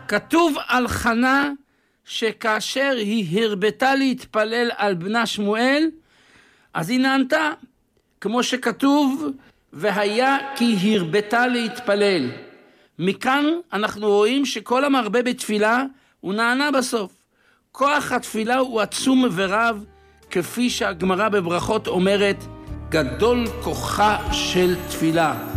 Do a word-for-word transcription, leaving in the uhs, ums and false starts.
כתוב על חנה שכאשר היא הרבתה להתפלל על בנה שמואל, אז היא נענתה, כמו שכתוב, והיה כי הרבתה להתפלל. מכאן אנחנו רואים שכל המרבה בתפילה הוא נענה בסוף. כוח התפילה הוא עצום ורב, כפי שהגמרא בברכות אומרת, גדול כוחה של תפילה.